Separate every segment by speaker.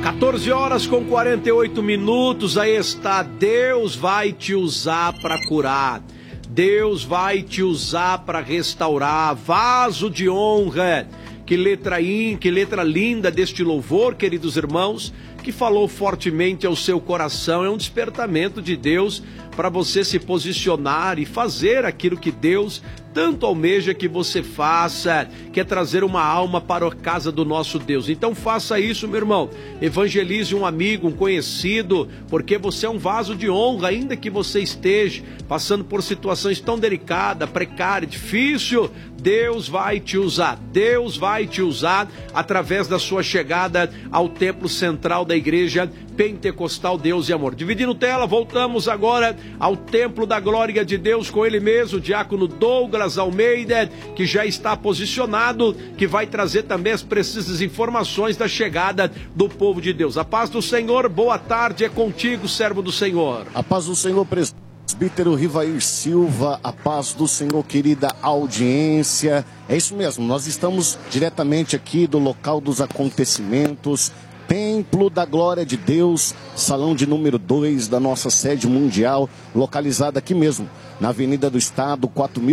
Speaker 1: 14 horas com 48 minutos, aí está. Deus vai te usar para curar. Deus vai te usar para restaurar. Vaso de honra. Que letra linda deste louvor, queridos irmãos, que falou fortemente ao seu coração. É um despertamento de Deus para você se posicionar e fazer aquilo que Deus tanto almeja que você faça, que é trazer uma alma para a casa do nosso Deus. Então faça isso, meu irmão. Evangelize um amigo, um conhecido, porque você é um vaso de honra, ainda que você esteja passando por situações tão delicadas, precárias, difícil. Deus vai te usar. Deus vai te usar através da sua chegada ao templo central da igreja Pentecostal Deus e Amor. Dividindo tela, voltamos agora ao templo da glória de Deus com ele mesmo, o diácono Douglas Almeida, que já está posicionado, que vai trazer também as precisas informações da chegada do povo de Deus. A paz do Senhor, boa tarde, é contigo, servo do Senhor.
Speaker 2: A paz do Senhor, presbítero Rivair Silva, a paz do Senhor, querida audiência. É isso mesmo, nós estamos diretamente aqui do local dos acontecimentos, Templo da Glória de Deus, salão de número 2 da nossa sede mundial, localizada aqui mesmo, na Avenida do Estado,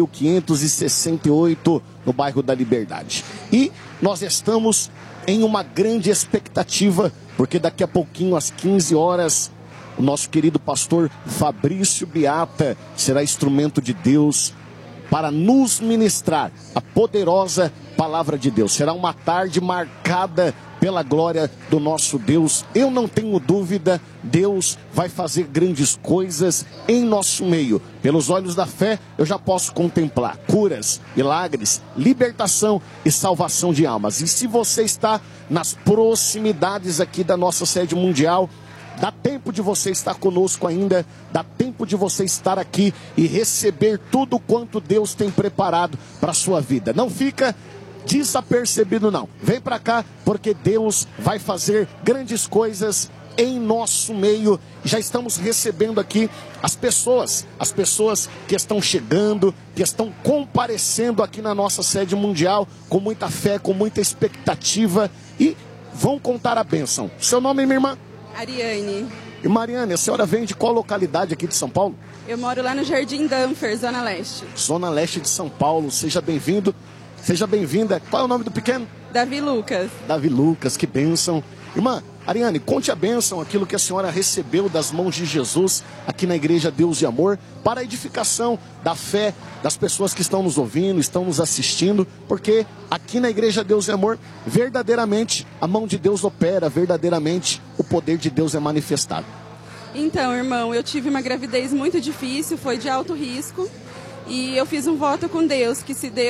Speaker 2: 4568, no bairro da Liberdade. E nós estamos em uma grande expectativa, porque daqui a pouquinho, às 15 horas, o nosso querido pastor Fabrício Beata será instrumento de Deus para nos ministrar a poderosa palavra de Deus. Será uma tarde marcada pela glória do nosso Deus. Eu não tenho dúvida, Deus vai fazer grandes coisas em nosso meio. Pelos olhos da fé, eu já posso contemplar curas, milagres, libertação e salvação de almas. E se você está nas proximidades aqui da nossa sede mundial, dá tempo de você estar conosco ainda, dá tempo de você estar aqui e receber tudo quanto Deus tem preparado para a sua vida. Não fica desapercebido não, vem para cá, porque Deus vai fazer grandes coisas em nosso meio. Já estamos recebendo aqui as pessoas que estão chegando, que estão comparecendo aqui na nossa sede mundial, com muita fé, com muita expectativa, e vão contar a bênção. Seu nome, minha irmã?
Speaker 3: Ariane.
Speaker 2: E Mariane, a senhora vem de qual localidade aqui de São Paulo?
Speaker 3: Eu moro lá no Jardim Danfer, Zona Leste.
Speaker 2: Zona Leste de São Paulo, seja bem-vindo. Seja bem-vinda. Qual é o nome do pequeno?
Speaker 3: Davi Lucas.
Speaker 2: Davi Lucas, que bênção. Irmã, Ariane, conte a bênção, aquilo que a senhora recebeu das mãos de Jesus aqui na Igreja Deus e Amor, para a edificação da fé das pessoas que estão nos ouvindo, estão nos assistindo, porque aqui na Igreja Deus e Amor, verdadeiramente a mão de Deus opera, verdadeiramente o poder de Deus é manifestado.
Speaker 3: Então, irmão, eu tive uma gravidez muito difícil, foi de alto risco, e eu fiz um voto com Deus, que se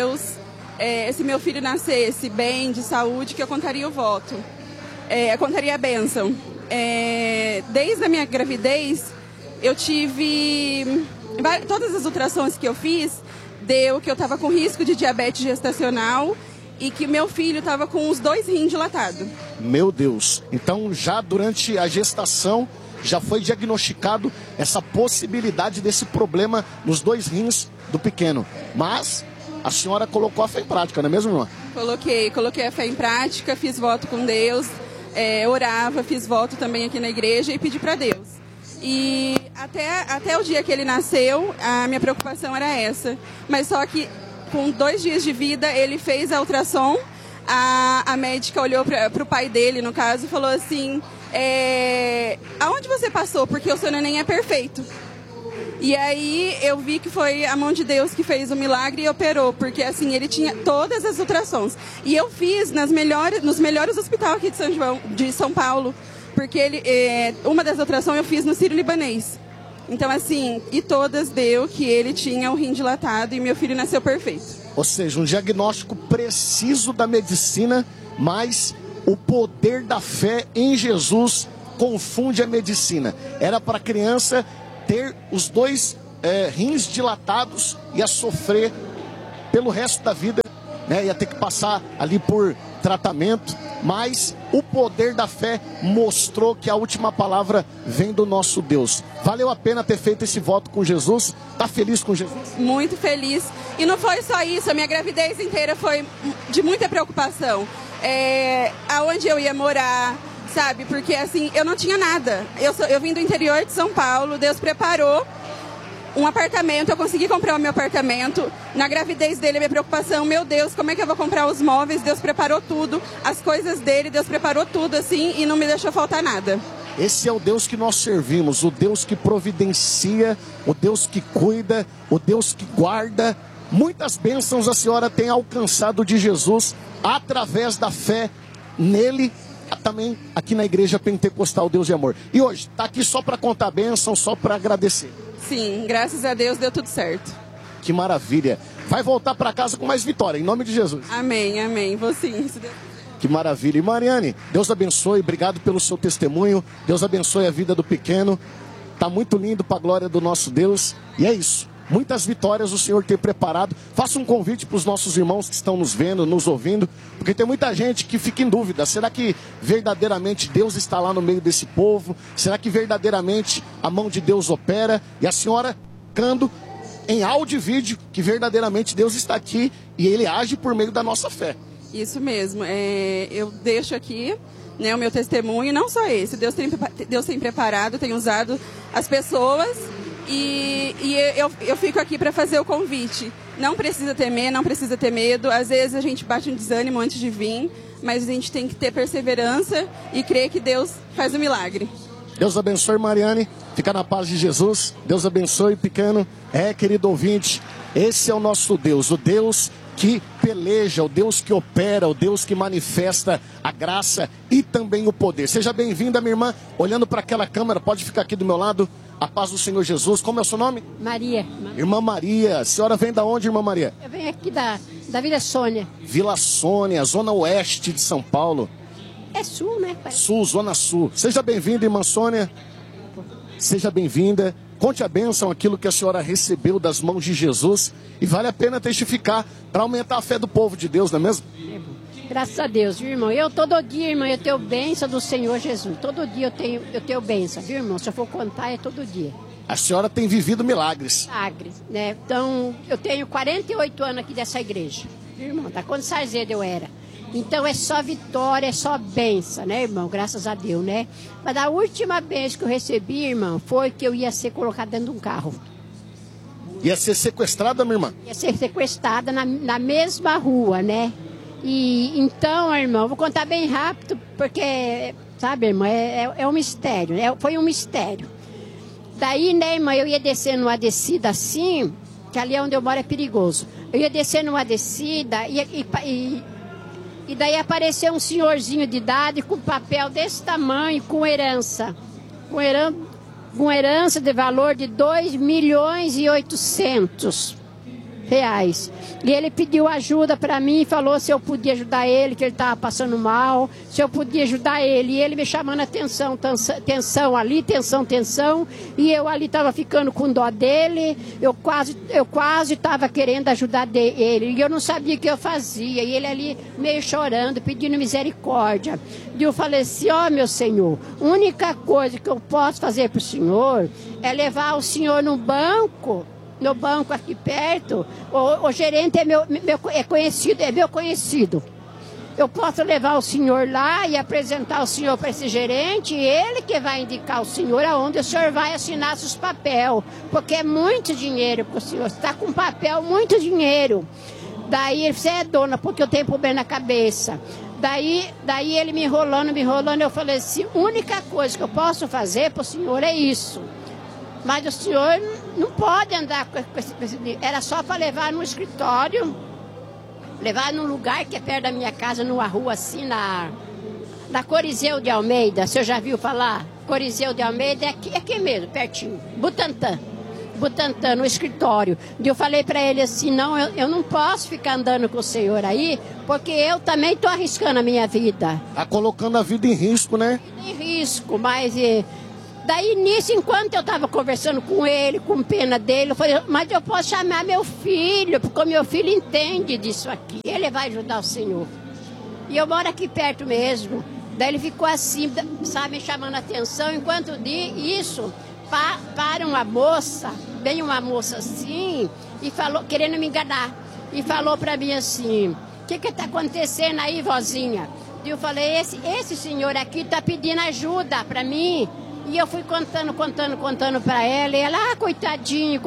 Speaker 3: meu filho nascesse bem, de saúde, que eu contaria o voto. Eu contaria a bênção. Desde a minha gravidez, eu tive... Todas as ultrassons que eu fiz, deu que eu estava com risco de diabetes gestacional e que meu filho estava com os 2 rins dilatados.
Speaker 2: Meu Deus! Então, já durante a gestação, já foi diagnosticado essa possibilidade desse problema nos 2 rins do pequeno. Mas a senhora colocou a fé em prática, não é mesmo, irmã?
Speaker 3: Coloquei a fé em prática, fiz voto com Deus, orava, fiz voto também aqui na igreja e pedi para Deus. E até o dia que ele nasceu, a minha preocupação era essa. Mas só que com 2 dias de vida, ele fez a ultrassom, a médica olhou para o pai dele, no caso, e falou assim, aonde você passou? Porque o seu neném é perfeito. E aí eu vi que foi a mão de Deus que fez o milagre e operou, porque assim, ele tinha todas as ultrassons. E eu fiz nos melhores hospitais aqui de São Paulo, porque uma das ultrassons eu fiz no Sírio-Libanês. Então assim, e todas deu que ele tinha o rim dilatado e meu filho nasceu perfeito.
Speaker 2: Ou seja, um diagnóstico preciso da medicina, mas o poder da fé em Jesus confunde a medicina. Era para a criança ter os 2 rins dilatados, ia sofrer pelo resto da vida, né? Ia ter que passar ali por tratamento, mas o poder da fé mostrou que a última palavra vem do nosso Deus. Valeu a pena ter feito esse voto com Jesus? Tá feliz com Jesus?
Speaker 3: Muito feliz. E não foi só isso, a minha gravidez inteira foi de muita preocupação. Aonde eu ia morar, sabe? Porque, assim, eu não tinha nada. Eu vim do interior de São Paulo, Deus preparou um apartamento, eu consegui comprar o meu apartamento. Na gravidez dele, a minha preocupação, meu Deus, como é que eu vou comprar os móveis? Deus preparou tudo, as coisas dele, Deus preparou tudo, assim, e não me deixou faltar nada.
Speaker 2: Esse é o Deus que nós servimos, o Deus que providencia, o Deus que cuida, o Deus que guarda. Muitas bênçãos a senhora tem alcançado de Jesus através da fé nele, também aqui na Igreja Pentecostal Deus de Amor. E hoje, está aqui só para contar bênção, só para agradecer.
Speaker 3: Sim, graças a Deus deu tudo certo.
Speaker 2: Que maravilha. Vai voltar para casa com mais vitória, em nome de Jesus.
Speaker 3: Amém, amém. Vou sim.
Speaker 2: Que maravilha. E Mariane, Deus abençoe, obrigado pelo seu testemunho. Deus abençoe a vida do pequeno. Tá muito lindo para a glória do nosso Deus. E é isso. Muitas vitórias o Senhor tem preparado. Faça um convite para os nossos irmãos que estão nos vendo, nos ouvindo, porque tem muita gente que fica em dúvida. Será que verdadeiramente Deus está lá no meio desse povo? Será que verdadeiramente a mão de Deus opera? E a senhora cando em áudio e vídeo que verdadeiramente Deus está aqui e Ele age por meio da nossa fé.
Speaker 3: Isso mesmo. Eu deixo aqui, né, o meu testemunho, não só esse. Deus tem preparado, tem usado as pessoas. E eu fico aqui para fazer o convite. Não precisa temer, não precisa ter medo. Às vezes a gente bate um desânimo antes de vir, mas a gente tem que ter perseverança e crer que Deus faz o milagre.
Speaker 2: Deus abençoe, Mariane. Fica na paz de Jesus. Deus abençoe, pequeno. Querido ouvinte, esse é o nosso Deus, o Deus que peleja, o Deus que opera, o Deus que manifesta a graça e também o poder. Seja bem-vinda, minha irmã. Olhando para aquela câmera, pode ficar aqui do meu lado. A paz do Senhor Jesus. Como é o seu nome?
Speaker 4: Maria.
Speaker 2: Irmã Maria. A senhora vem da onde, irmã Maria?
Speaker 4: Eu venho aqui da Vila Sônia.
Speaker 2: Vila Sônia, zona oeste de São Paulo.
Speaker 4: É sul, né, pai?
Speaker 2: Sul, zona sul. Seja bem-vinda, irmã Sônia. Seja bem-vinda. Conte a bênção, aquilo que a senhora recebeu das mãos de Jesus. E vale a pena testificar para aumentar a fé do povo de Deus, não é mesmo?
Speaker 4: Graças a Deus, viu, irmão? Eu todo dia, irmão, eu tenho bênção do Senhor Jesus. Todo dia eu tenho bênção, viu, irmão? Se eu for contar, é todo dia.
Speaker 2: A senhora tem vivido milagres.
Speaker 4: Milagres, né? Então, eu tenho 48 anos aqui dessa igreja, viu, irmão? Da quando Sarzedo eu era. Então, é só vitória, é só bênção, né, irmão? Graças a Deus, né? Mas a última bênção que eu recebi, irmão, foi que eu ia ser colocada dentro de um carro.
Speaker 2: Ia ser sequestrada, minha irmã? Ia ser
Speaker 4: sequestrada na mesma rua, né? E então, irmão, vou contar bem rápido, porque, sabe, irmão, é um mistério, né? Foi um mistério. Daí, né, irmão, eu ia descer numa descida assim, que ali onde eu moro é perigoso. Eu ia descer numa descida e daí apareceu um senhorzinho de idade com papel desse tamanho, com herança de valor de 2.800.000 reais. E ele pediu ajuda para mim, falou se eu podia ajudar ele, que ele estava passando mal, se eu podia ajudar ele. E ele me chamando a atenção ali, tensão. E eu ali estava ficando com dó dele, eu quase estava querendo ajudar ele. E eu não sabia o que eu fazia. E ele ali meio chorando, pedindo misericórdia. E eu falei assim, meu Senhor, a única coisa que eu posso fazer para o Senhor é levar o Senhor no banco aqui perto. O gerente é meu conhecido. Eu posso levar o senhor lá e apresentar o senhor para esse gerente, e ele que vai indicar o senhor aonde o senhor vai assinar seus papéis, porque é muito dinheiro para o senhor, você está com papel, muito dinheiro. Daí você é dona, porque eu tenho problema na cabeça. Daí ele me enrolando, eu falei assim, a única coisa que eu posso fazer para o senhor é isso. Mas o senhor não pode andar com esse era só para levar no escritório, levar num lugar que é perto da minha casa, numa rua assim, na Coliseu de Almeida. Você já viu falar? Coliseu de Almeida é aqui mesmo, pertinho. Butantã, no escritório. E eu falei para ele assim, não, eu não posso ficar andando com o senhor aí, porque eu também estou arriscando a minha vida.
Speaker 2: Tá colocando a vida em risco, né?
Speaker 4: Em risco, mas... Daí, nisso, enquanto eu estava conversando com ele, com pena dele, eu falei, mas eu posso chamar meu filho, porque o meu filho entende disso aqui. Ele vai ajudar o senhor. E eu moro aqui perto mesmo. Daí ele ficou assim, sabe, me chamando a atenção. Enquanto isso, para uma moça, bem uma moça assim, e falou, querendo me enganar. E falou para mim assim, o que está acontecendo aí, vozinha? E eu falei, esse senhor aqui tá pedindo ajuda para mim. E eu fui contando para ela. E ela, coitadinho.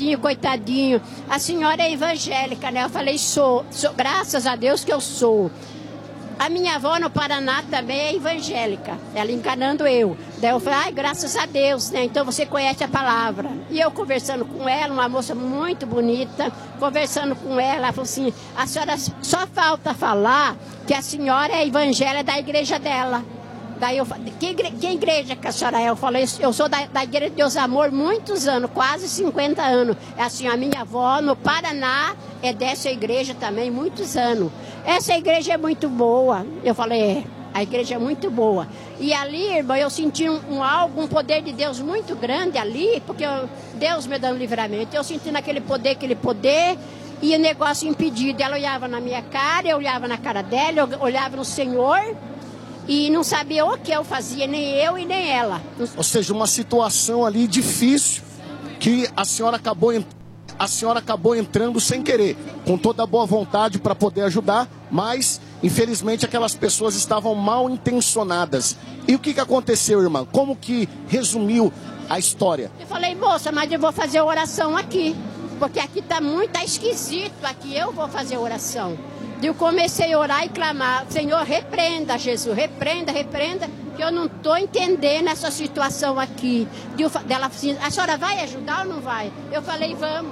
Speaker 4: A senhora é evangélica, né? Eu falei, sou, graças a Deus que eu sou. A minha avó no Paraná também é evangélica, ela enganando eu. Daí eu falei, graças a Deus, né? Então você conhece a palavra. E eu conversando com ela, uma moça muito bonita, conversando com ela falou assim, a senhora só falta falar que a senhora é evangélica da igreja dela. Daí eu falei, que igreja que a senhora é? Eu falei, eu sou da Igreja de Deus Amor muitos anos, quase 50 anos. É assim, a minha avó no Paraná é dessa igreja também, muitos anos. Essa igreja é muito boa. Eu falei, a igreja é muito boa. E ali, irmão, eu senti um poder de Deus muito grande ali, porque Deus me dando livramento. Eu senti naquele poder, e o negócio impedido. Ela olhava na minha cara, eu olhava na cara dela, eu olhava no Senhor. E não sabia o que eu fazia, nem eu e nem ela.
Speaker 2: Ou seja, uma situação ali difícil que a senhora acabou entrando sem querer, com toda a boa vontade para poder ajudar, mas infelizmente aquelas pessoas estavam mal intencionadas. E o que aconteceu, irmã? Como que resumiu a história?
Speaker 4: Eu falei, moça, mas eu vou fazer oração aqui, porque aqui tá esquisito, aqui eu vou fazer oração. Eu comecei a orar e clamar, Senhor, repreenda, Jesus, repreenda, que eu não estou entendendo essa situação aqui. Ela assim, a senhora vai ajudar ou não vai? Eu falei,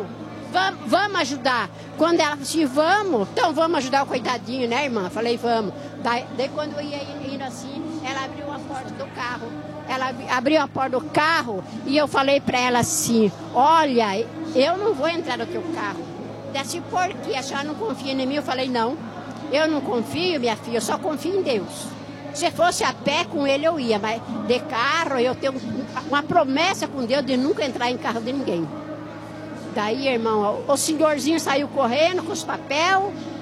Speaker 4: vamos ajudar. Quando ela disse, vamos, então vamos ajudar o coitadinho, né, irmã? Falei, vamos. Daí quando eu ia indo assim, ela abriu a porta do carro. Ela abriu a porta do carro e eu falei para ela assim, olha, eu não vou entrar no teu carro. Disse, por quê? A senhora não confia em mim? Eu falei, não, eu não confio, minha filha, eu só confio em Deus. Se fosse a pé, com ele eu ia, mas de carro eu tenho uma promessa com Deus de nunca entrar em carro de ninguém. Daí, irmão, o senhorzinho saiu correndo com os papéis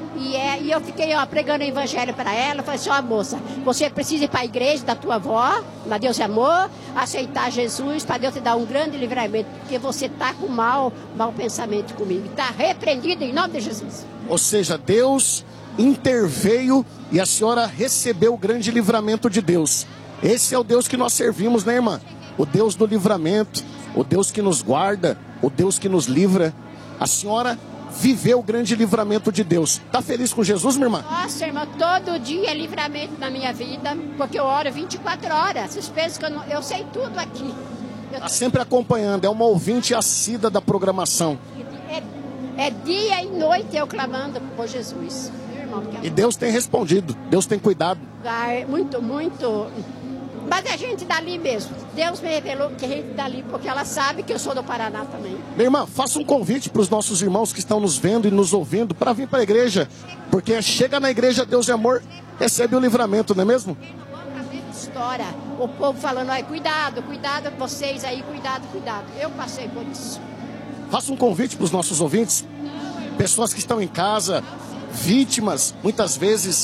Speaker 4: e eu fiquei pregando o evangelho para ela. Falei assim, moça, você precisa ir para a igreja da tua avó, na Deus é Amor, aceitar Jesus, para Deus te dar um grande livramento, porque você está com mau pensamento comigo. Está repreendido em nome de Jesus.
Speaker 2: Ou seja, Deus interveio e a senhora recebeu o grande livramento de Deus. Esse é o Deus que nós servimos, né, irmã? O Deus do livramento, o Deus que nos guarda, o Deus que nos livra. A senhora viveu o grande livramento de Deus. Está feliz com Jesus, minha irmã?
Speaker 4: Nossa, irmã, todo dia é livramento na minha vida, porque eu oro 24 horas. Vocês pensam que eu sei tudo aqui.
Speaker 2: Está sempre acompanhando, é uma ouvinte assídua da programação.
Speaker 4: É dia e noite eu clamando por Jesus. Irmão,
Speaker 2: e Deus tem respondido, Deus tem cuidado.
Speaker 4: Muito, muito. Mas a gente dali mesmo. Deus me revelou que a gente dali, porque ela sabe que eu sou do Paraná também.
Speaker 2: Minha irmã, faça um convite para os nossos irmãos que estão nos vendo e nos ouvindo para vir para a igreja. Porque chega na igreja Deus é Amor, recebe o livramento, não é mesmo?
Speaker 4: História. O povo falando, cuidado vocês aí, cuidado. Eu passei por isso.
Speaker 2: Faça um convite para os nossos ouvintes. Pessoas que estão em casa, vítimas, muitas vezes,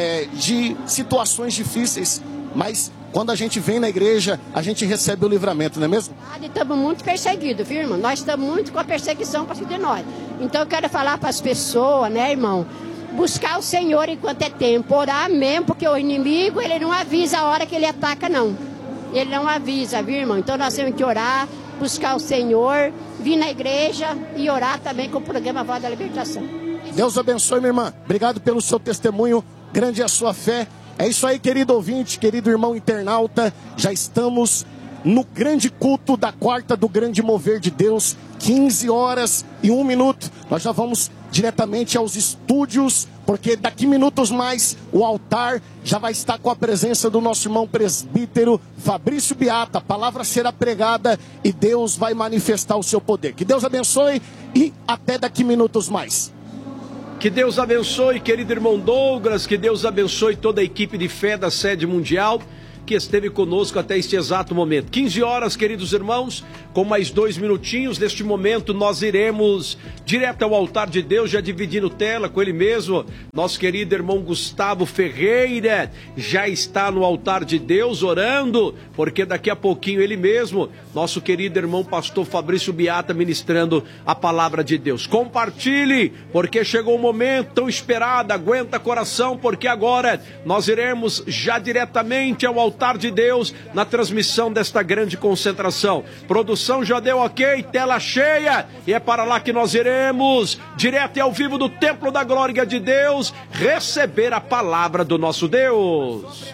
Speaker 2: de situações difíceis. Mas quando a gente vem na igreja, a gente recebe o livramento, não é mesmo?
Speaker 4: Estamos muito perseguidos, viu, irmão? Nós estamos muito com a perseguição para cima de nós. Então eu quero falar para as pessoas, né, irmão? Buscar o Senhor enquanto é tempo, orar mesmo, porque o inimigo, ele não avisa a hora que ele ataca, não. Ele não avisa, viu, irmão? Então nós temos que orar, buscar o Senhor, vir na igreja e orar também com o programa Voz da Libertação.
Speaker 2: Deus abençoe, minha irmã. Obrigado pelo seu testemunho, grande é a sua fé. É isso aí, querido ouvinte, querido irmão internauta. Já estamos no grande culto da quarta do grande mover de Deus, 15 horas e 1 minuto. Nós já vamos diretamente aos estúdios, porque daqui minutos mais o altar já vai estar com a presença do nosso irmão presbítero Fabrício Beata. A palavra será pregada e Deus vai manifestar o seu poder. Que Deus abençoe e até daqui minutos mais.
Speaker 1: Que Deus abençoe, querido irmão Douglas, que Deus abençoe toda a equipe de fé da Sede Mundial, que esteve conosco até este exato momento. 15 horas, queridos irmãos, com mais 2 minutinhos. Neste momento nós iremos direto ao altar de Deus, já dividindo tela com ele mesmo. Nosso querido irmão Gustavo Ferreira já está no altar de Deus orando, porque daqui a pouquinho ele mesmo, nosso querido irmão pastor Fabrício Biata, ministrando a palavra de Deus. Compartilhe, porque chegou o momento tão esperado. Aguenta coração, porque agora nós iremos já diretamente ao altar de Deus na transmissão desta grande concentração. Produção já deu ok, tela cheia, e é para lá que nós iremos, direto e ao vivo do templo da glória de Deus, receber a palavra do nosso Deus.